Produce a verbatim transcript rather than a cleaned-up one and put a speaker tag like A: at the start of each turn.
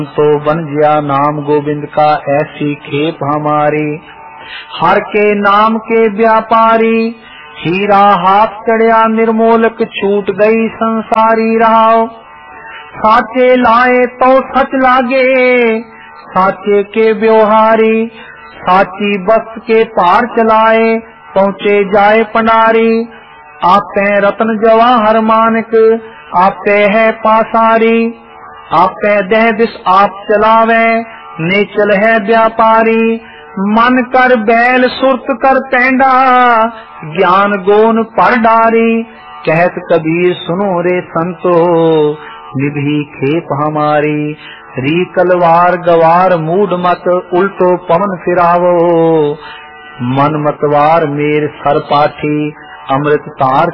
A: तो बन गया नाम गोविंद का ऐसी खेप हमारी। हर के नाम के व्यापारी हीरा हाथ चढ़िया निर्मोलक छूट गई संसारी राव। साचे लाए तो सच लागे साचे के व्यवहारी। साची बस के पार चलाए पहुँचे जाए पंडारी। आपे रत्न जवाहर मानक आपे है पासारी। आपे देह दिस आप चलावे नेचल है व्यापारी। मन कर बैल सुरत कर पैंडा ज्ञान गोन पर डारी। कहत कबीर सुनो रे संतो निभी खेप हमारी। री कलवार गवार मूड मत उल्टो पवन फिरावो। मन मतवार मेर सर पाठी अमृत तार